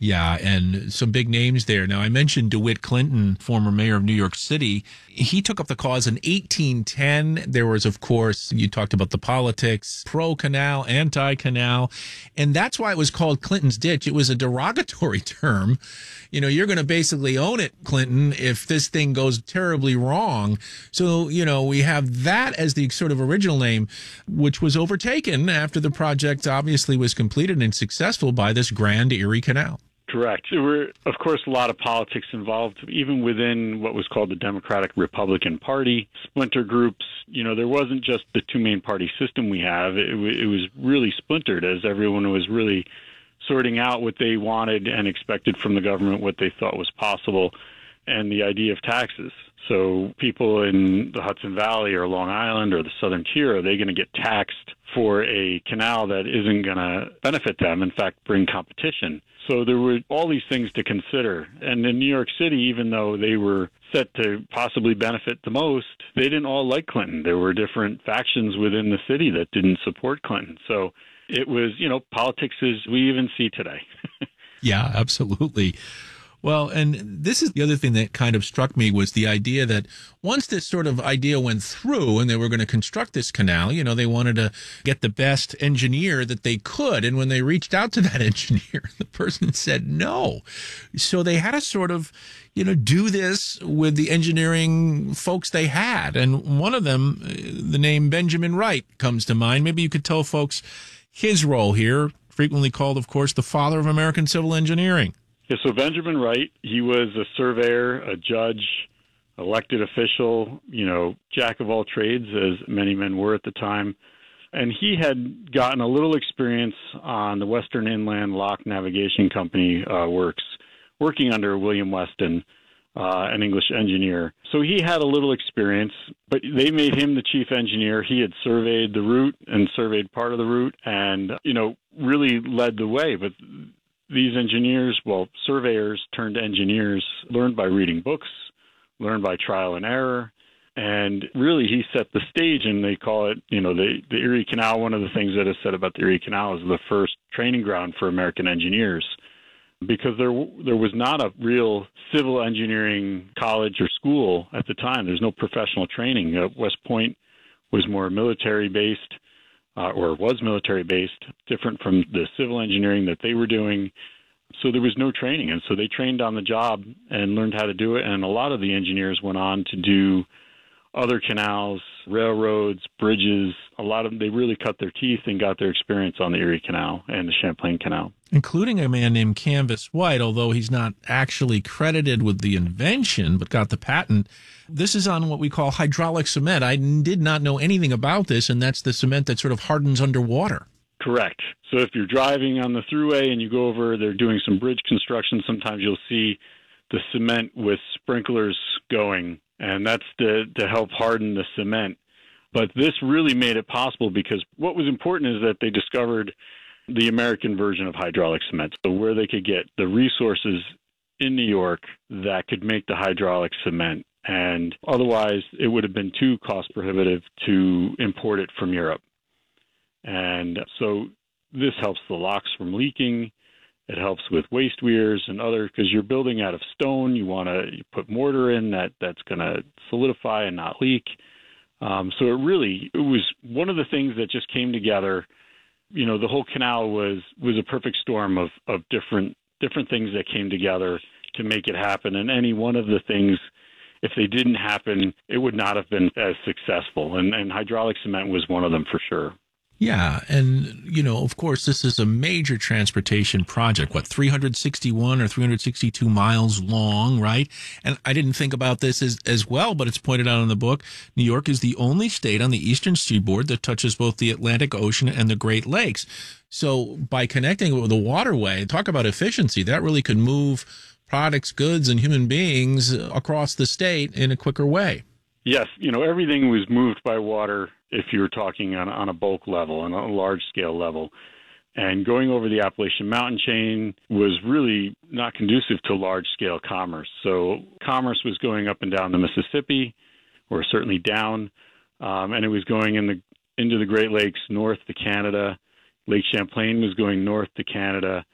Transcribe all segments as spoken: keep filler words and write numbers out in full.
Yeah, and some big names there. Now, I mentioned DeWitt Clinton, former mayor of New York City. He took up the cause in eighteen ten. There was, of course, you talked about the politics, pro-canal, anti-canal, and that's why it was called Clinton's Ditch. It was a derogatory term. You know, you're going to basically own it, Clinton, if this thing goes terribly wrong. So, you know, we have that as the sort of original name, which was overtaken after the project obviously was completed and successful by this Grand Erie Canal. Correct. There were, of course, a lot of politics involved, even within what was called the Democratic Republican Party, splinter groups. You know, there wasn't just the two main party system we have. It, it was really splintered as everyone was really sorting out what they wanted and expected from the government, what they thought was possible, and the idea of taxes. So people in the Hudson Valley or Long Island or the Southern Tier, are they going to get taxed for a canal that isn't going to benefit them, in fact, bring competition? So there were all these things to consider. And in New York City, even though they were set to possibly benefit the most, they didn't all like Clinton. There were different factions within the city that didn't support Clinton. So it was, you know, politics as we even see today. Yeah, absolutely. Well, and this is the other thing that kind of struck me was the idea that once this sort of idea went through and they were going to construct this canal, you know, they wanted to get the best engineer that they could. And when they reached out to that engineer, the person said no. So they had to sort of, you know, do this with the engineering folks they had. And one of them, the name Benjamin Wright comes to mind. Maybe you could tell folks his role here, frequently called, of course, the father of American civil engineering. Yeah, so Benjamin Wright, he was a surveyor, a judge, elected official, you know, jack of all trades, as many men were at the time. And he had gotten a little experience on the Western Inland Lock Navigation Company uh, works, working under William Weston, uh, an English engineer. So he had a little experience, but they made him the chief engineer. He had surveyed the route and surveyed part of the route and, you know, really led the way. But these engineers, well, surveyors turned engineers, learned by reading books, learned by trial and error. And really, he set the stage, and they call it, you know, the, the Erie Canal. One of the things that is said about the Erie Canal is the first training ground for American engineers, because there there was not a real civil engineering college or school at the time. There's no professional training. Uh, West Point was more military-based, uh, or was military-based, different from the civil engineering that they were doing. So there was no training, and so they trained on the job and learned how to do it, and a lot of the engineers went on to do other canals, railroads, bridges. A lot of them, they really cut their teeth and got their experience on the Erie Canal and the Champlain Canal. Including a man named Canvas White, although he's not actually credited with the invention, but got the patent. This is on what we call hydraulic cement. I did not know anything about this, and that's the cement that sort of hardens underwater. Correct. So if you're driving on the thruway and you go over, they're doing some bridge construction, sometimes you'll see the cement with sprinklers going, and that's to, to help harden the cement. But this really made it possible because what was important is that they discovered the American version of hydraulic cement, so where they could get the resources in New York that could make the hydraulic cement. And otherwise, it would have been too cost prohibitive to import it from Europe. And so this helps the locks from leaking. It helps with waste weirs and other, because you're building out of stone. You want to put mortar in that that's going to solidify and not leak. Um, so it really, it was one of the things that just came together. You know, the whole canal was, was a perfect storm of, of different, different things that came together to make it happen. And any one of the things, if they didn't happen, it would not have been as successful. And, and hydraulic cement was one of them for sure. Yeah, and, you know, of course, this is a major transportation project, what, three hundred sixty-one or three hundred sixty-two miles long, right? And I didn't think about this as, as well, but it's pointed out in the book. New York is the only state on the eastern seaboard that touches both the Atlantic Ocean and the Great Lakes. So by connecting it with a waterway, talk about efficiency, that really could move products, goods, and human beings across the state in a quicker way. Yes, you know, everything was moved by water if you were talking on, on a bulk level, on a large-scale level. And going over the Appalachian Mountain chain was really not conducive to large-scale commerce. So commerce was going up and down the Mississippi, or certainly down, um, and it was going in the into the Great Lakes, north to Canada. Lake Champlain was going north to Canada.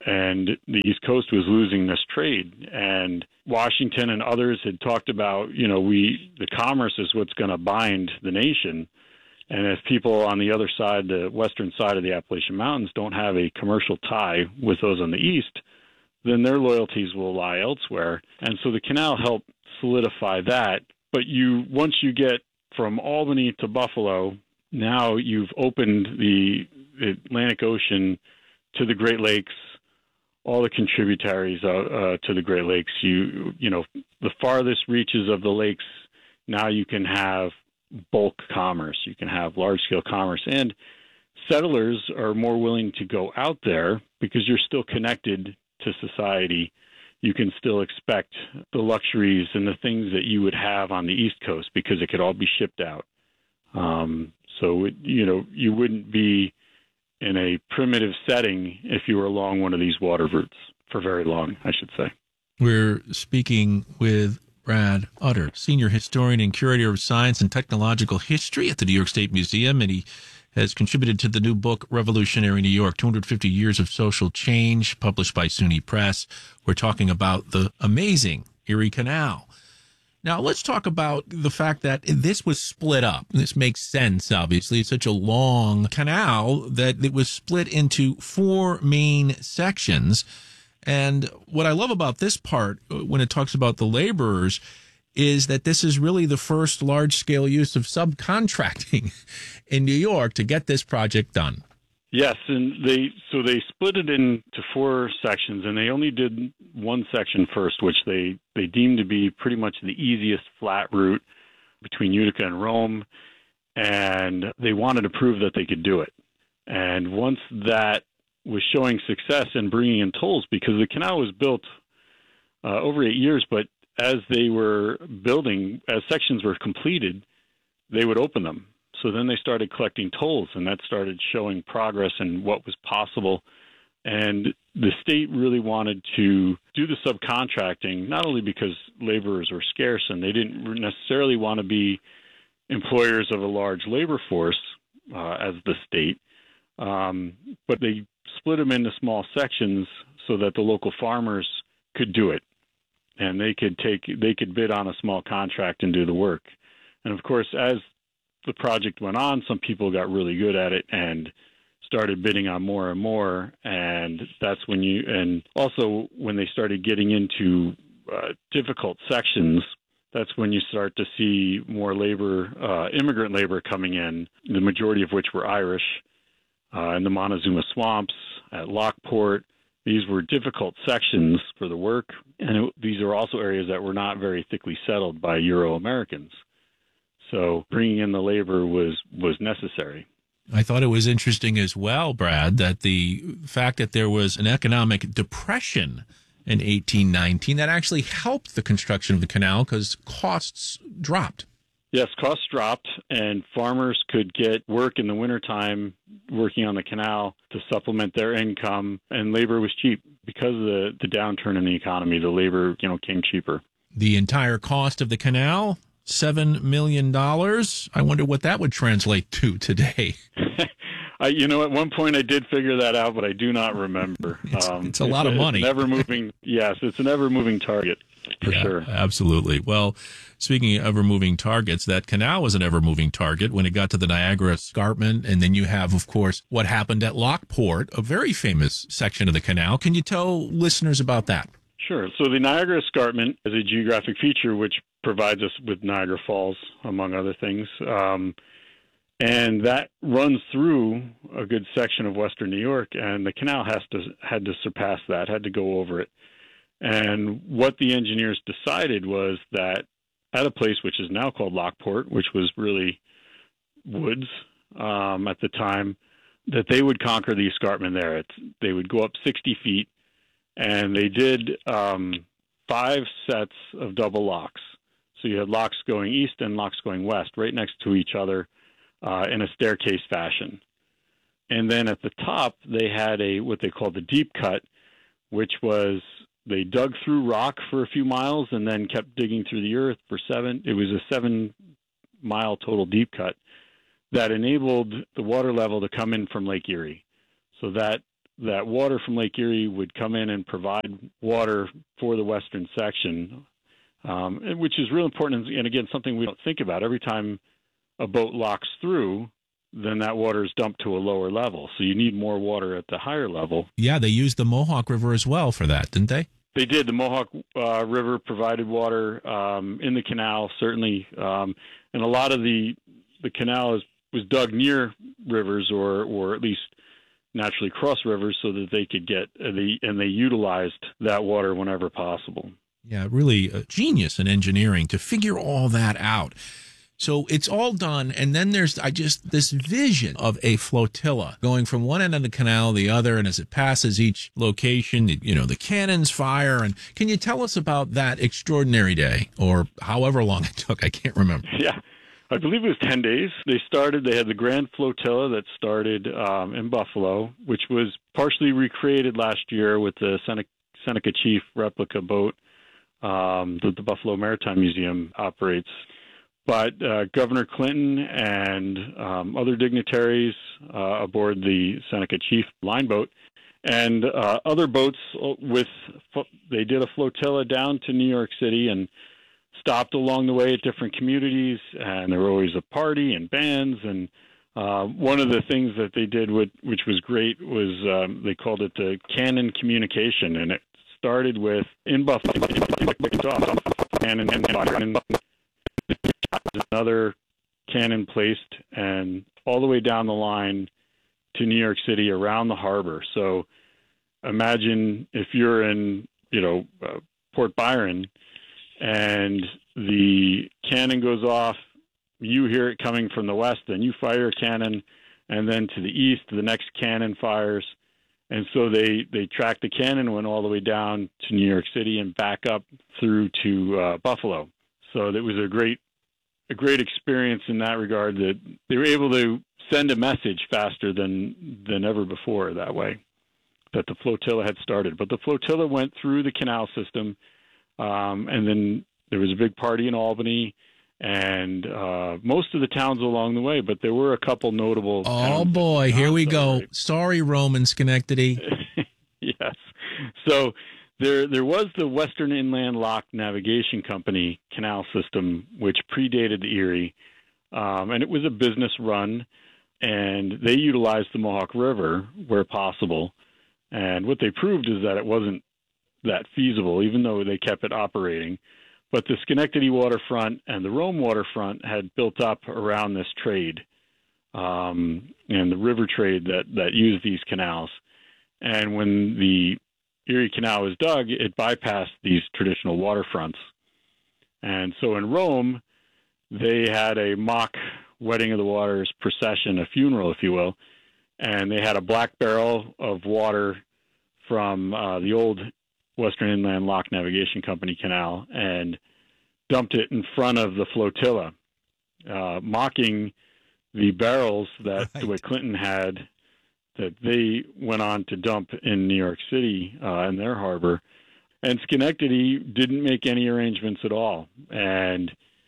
and the East Coast was losing this trade. And Washington and others had talked about, you know, we the commerce is what's going to bind the nation. And if people on the other side, the western side of the Appalachian Mountains, don't have a commercial tie with those on the east, then their loyalties will lie elsewhere. And so the canal helped solidify that. But you once you get from Albany to Buffalo, now you've opened the Atlantic Ocean to the Great Lakes, all the contributaries uh, uh, to the Great Lakes. You you know, the farthest reaches of the lakes, now you can have bulk commerce. You can have large-scale commerce. And settlers are more willing to go out there because you're still connected to society. You can still expect the luxuries and the things that you would have on the East Coast because it could all be shipped out. Um, so, it, you know, you wouldn't be in a primitive setting if you were along one of these water routes for very long, I should say. We're speaking with Brad Utter, senior historian and curator of science and technological history at the New York State Museum, and he has contributed to the new book, Revolutionary New York, two hundred fifty Years of Social Change, published by SUNY Press. We're talking about the amazing Erie Canal. Now, let's talk about the fact that this was split up. This makes sense, obviously. It's such a long canal that it was split into four main sections. And what I love about this part, when it talks about the laborers, is that this is really the first large-scale use of subcontracting in New York to get this project done. Yes, and they so they split it into four sections, and they only did one section first, which they, they deemed to be pretty much the easiest flat route between Utica and Rome, and they wanted to prove that they could do it. And once that was showing success in bringing in tolls, because the canal was built uh, over eight years, but as they were building, as sections were completed, they would open them. So then they started collecting tolls, and that started showing progress in what was possible. And the state really wanted to do the subcontracting, not only because laborers were scarce and they didn't necessarily want to be employers of a large labor force uh, as the state, um, but they split them into small sections so that the local farmers could do it, and they could take they could bid on a small contract and do the work. And of course, as the project went on, some people got really good at it and started bidding on more and more. And that's when you, and also when they started getting into uh, difficult sections, that's when you start to see more labor, uh, immigrant labor coming in, the majority of which were Irish, uh, in the Montezuma swamps, at Lockport. These were difficult sections for the work, and it, these are also areas that were not very thickly settled by Euro-Americans. So bringing in the labor was, was necessary. I thought it was interesting as well, Brad, that the fact that there was an economic depression in eighteen nineteen that actually helped the construction of the canal because costs dropped. Yes, costs dropped, and farmers could get work in the wintertime working on the canal to supplement their income, and labor was cheap. Because of the, the downturn in the economy, the labor, you know, came cheaper. The entire cost of the canal, seven million dollars. I wonder what that would translate to today. I, you know, at one point I did figure that out, but I do not remember. It's, um, it's a lot it's, of money. It's an ever-moving, yes, it's an ever-moving target, for yeah, sure. Absolutely. Well, speaking of ever-moving targets, that canal was an ever-moving target when it got to the Niagara Escarpment. And then you have, of course, what happened at Lockport, a very famous section of the canal. Can you tell listeners about that? Sure. So the Niagara Escarpment is a geographic feature which provides us with Niagara Falls, among other things. Um, and that runs through a good section of western New York, and the canal has to had to surpass that, had to go over it. And what the engineers decided was that at a place which is now called Lockport, which was really woods um, at the time, that they would conquer the escarpment there. It's, they would go up sixty feet, and they did um, five sets of double locks. So you had locks going east and locks going west, right next to each other uh, in a staircase fashion. And then at the top, they had a what they called the deep cut, which was they dug through rock for a few miles and then kept digging through the earth for seven. It was a seven-mile total deep cut that enabled the water level to come in from Lake Erie. So that that water from Lake Erie would come in and provide water for the western section, um, which is real important. And again, something we don't think about. Every time a boat locks through, then that water is dumped to a lower level. So you need more water at the higher level. Yeah, they used the Mohawk River as well for that, didn't they? They did. The Mohawk uh, River provided water um, in the canal, certainly. Um, and a lot of the the canal is, was dug near rivers or, or at least naturally cross rivers so that they could get uh, the and they utilized that water whenever possible. Yeah, really a genius in engineering to figure all that out. So it's all done, and then there's I just this vision of a flotilla going from one end of the canal to the other, and as it passes each location, you know, the cannons fire. And can you tell us about that extraordinary day, or however long it took? I can't remember. Yeah, I believe it was ten days. They started, they had the Grand Flotilla that started um, in Buffalo, which was partially recreated last year with the Seneca, Seneca Chief replica boat um, that the Buffalo Maritime Museum operates. But uh, Governor Clinton and um, other dignitaries uh, aboard the Seneca Chief line boat and uh, other boats with, they did a flotilla down to New York City and stopped along the way at different communities. And there were always a party and bands. And uh, one of the things that they did, with, which was great, was um, they called it the Cannon Communication. And it started with in Buffalo, Cannon and another cannon placed, and all the way down the line to New York City around the harbor. So imagine if you're in, you know, uh, Port Byron and the cannon goes off, you hear it coming from the west, then you fire a cannon, and then to the east, the next cannon fires. And so they, they tracked the cannon, went all the way down to New York City and back up through to uh, Buffalo. So it was a great a great experience in that regard, that they were able to send a message faster than than ever before that way, that the flotilla had started. But the flotilla went through the canal system, um, and then there was a big party in Albany and uh, most of the towns along the way, but there were a couple notable Oh, boy, here we go. Sorry, Roman Schenectady. Yes. So There, there was the Western Inland Lock Navigation Company canal system, which predated the Erie, um, and it was a business run, and they utilized the Mohawk River where possible. And what they proved is that it wasn't that feasible, even though they kept it operating. But the Schenectady waterfront and the Rome waterfront had built up around this trade, um, and the river trade that, that used these canals. And when the Erie Canal was dug, it bypassed these traditional waterfronts. And so in Rome, they had a mock Wedding of the Waters procession, a funeral, if you will, and they had a black barrel of water from uh, the old Western Inland Lock Navigation Company canal and dumped it in front of the flotilla, uh, mocking the barrels that right. Dwight Clinton had that they went on to dump in New York City uh, in their harbor. And Schenectady didn't make any arrangements at all. And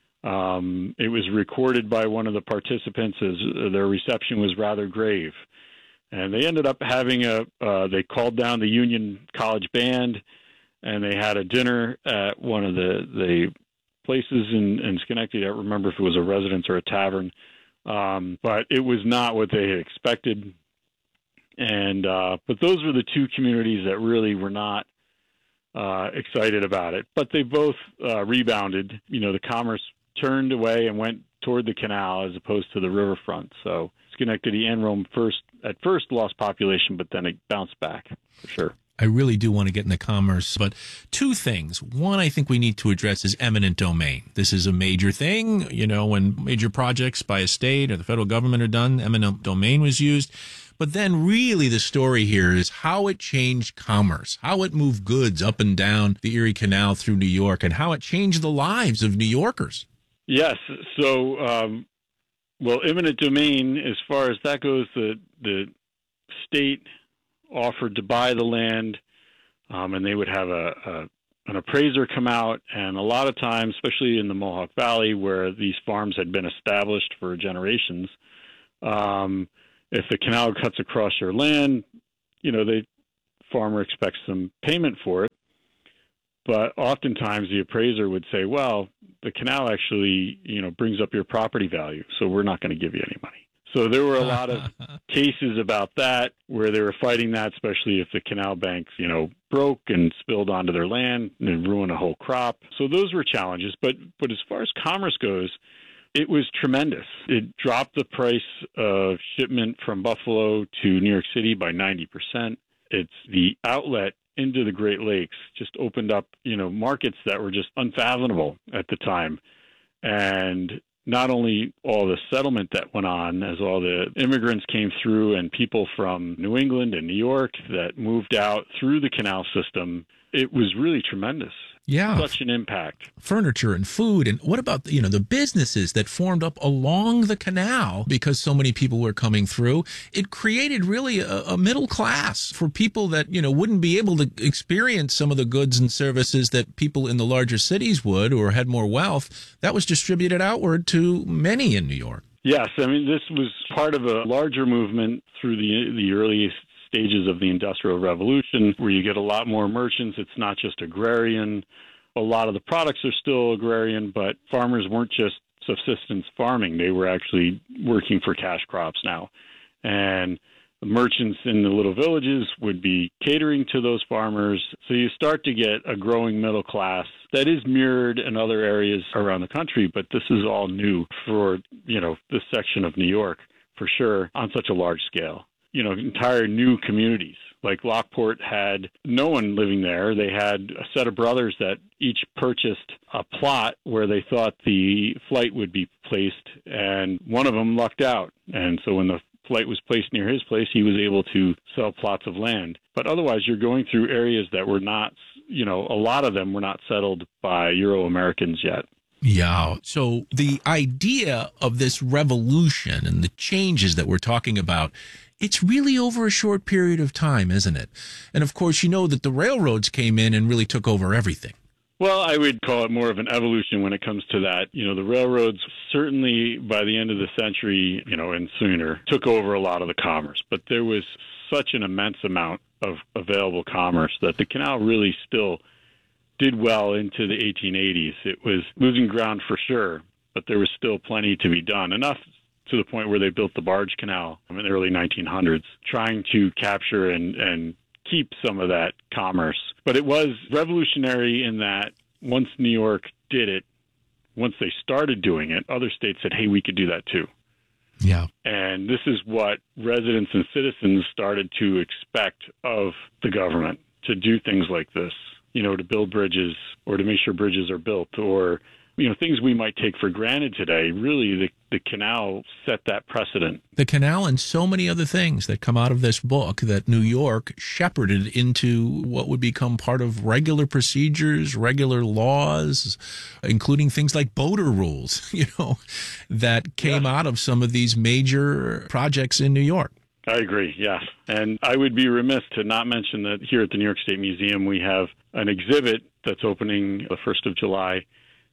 um, it was recorded by one of the participants as their reception was rather grave. And they ended up having a, uh, they called down the Union College Band, and they had a dinner at one of the, the places in, in Schenectady. I don't remember if it was a residence or a tavern. Um, but it was not what they had expected. And uh, but those were the two communities that really were not uh, excited about it. But they both uh, rebounded. You know, the commerce turned away and went toward the canal as opposed to the riverfront. So Schenectady and Rome first at first lost population, but then it bounced back for sure. I really do want to get into commerce, but two things. One, I think we need to address is eminent domain. This is a major thing. You know, when major projects by a state or the federal government are done, eminent domain was used. But then really the story here is how it changed commerce, how it moved goods up and down the Erie Canal through New York, and how it changed the lives of New Yorkers. Yes. So, um, well, eminent domain, as far as that goes, the, the state offered to buy the land, um, and they would have a, a an appraiser come out. And a lot of times, especially in the Mohawk Valley, where these farms had been established for generations, um, if the canal cuts across your land, you know, the farmer expects some payment for it. But oftentimes the appraiser would say, well, the canal actually, you know, brings up your property value, so we're not going to give you any money. So there were a lot of cases about that where they were fighting that, especially if the canal bank, you know, broke and spilled onto their land and ruined a whole crop. So those were challenges. But but as far as commerce goes, it was tremendous. It dropped the price of shipment from Buffalo to New York City by ninety percent. It's the outlet into the Great Lakes just opened up, you know, markets that were just unfathomable at the time. And not only all the settlement that went on as all the immigrants came through and people from New England and New York that moved out through the canal system, it was really tremendous. Yeah. Such an impact. Furniture and food. And what about, you know, the businesses that formed up along the canal because so many people were coming through? It created really a, a middle class for people that, you know, wouldn't be able to experience some of the goods and services that people in the larger cities would or had more wealth. That was distributed outward to many in New York. Yes. I mean, this was part of a larger movement through the the early stages of the Industrial Revolution, where you get a lot more merchants. It's not just agrarian. A lot of the products are still agrarian, but farmers weren't just subsistence farming. They were actually working for cash crops now. And the merchants in the little villages would be catering to those farmers. So you start to get a growing middle class that is mirrored in other areas around the country, but this is all new for, you know, this section of New York, for sure, on such a large scale. You know, entire new communities. Like Lockport had no one living there. They had a set of brothers that each purchased a plot where they thought the flight would be placed, and one of them lucked out. And so when the flight was placed near his place, he was able to sell plots of land. But otherwise, you're going through areas that were not, you know, a lot of them were not settled by Euro-Americans yet. Yeah. So the idea of this revolution and the changes that we're talking about, it's really over a short period of time, isn't it? And of course, you know that the railroads came in and really took over everything. Well, I would call it more of an evolution when it comes to that. You know, the railroads certainly by the end of the century, you know, and sooner, took over a lot of the commerce. But there was such an immense amount of available commerce that the canal really still did well into the eighteen eighties. It was losing ground for sure, but there was still plenty to be done. Enough to the point where they built the barge canal in the early nineteen hundreds, trying to capture and, and keep some of that commerce. But it was revolutionary in that once New York did it, once they started doing it, other states said, hey, we could do that too. Yeah. And this is what residents and citizens started to expect of the government, to do things like this, you know, to build bridges or to make sure bridges are built, or, you know, things we might take for granted today. Really, the, the canal set that precedent. The canal and so many other things that come out of this book that New York shepherded into what would become part of regular procedures, regular laws, including things like boater rules, you know, that came yeah. out of some of these major projects in New York. I agree, yes. And I would be remiss to not mention that here at the New York State Museum, we have an exhibit that's opening the first of July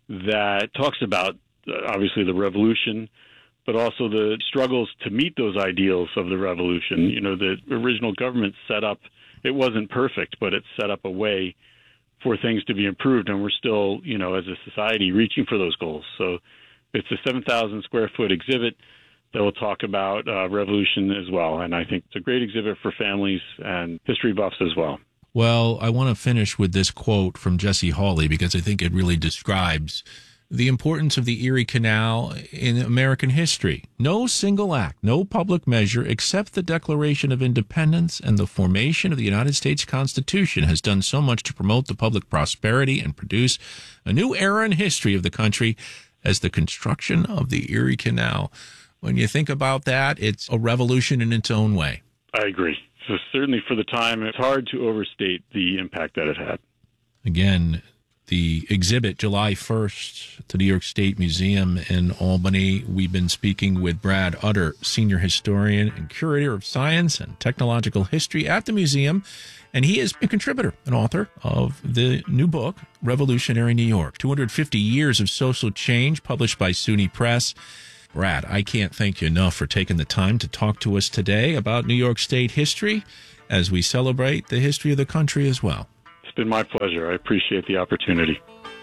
that talks about, uh, obviously, the revolution, but also the struggles to meet those ideals of the revolution. You know, the original government set up, it wasn't perfect, but it set up a way for things to be improved, and we're still, you know, as a society, reaching for those goals. So it's a seven thousand square foot exhibit that will talk about uh, revolution as well, and I think it's a great exhibit for families and history buffs as well. Well, I want to finish with this quote from Jesse Hawley because I think it really describes the importance of the Erie Canal in American history. No single act, no public measure, except the Declaration of Independence and the formation of the United States Constitution has done so much to promote the public prosperity and produce a new era in history of the country as the construction of the Erie Canal. When you think about that, it's a revolution in its own way. I agree. So certainly for the time, it's hard to overstate the impact that it had. Again, the exhibit July first at the New York State Museum in Albany. We've been speaking with Brad Utter, senior historian and curator of science and technological history at the museum. And he is a contributor, an author of the new book, Revolutionary New York, two hundred fifty years of Social Change, published by SUNY Press. Brad, I can't thank you enough for taking the time to talk to us today about New York State history as we celebrate the history of the country as well. It's been my pleasure. I appreciate the opportunity.